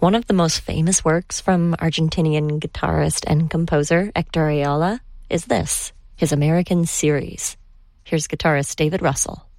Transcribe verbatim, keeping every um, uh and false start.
One of the most famous works from Argentinian guitarist and composer Hector Ayala is this, his American Series. Here's guitarist David Russell.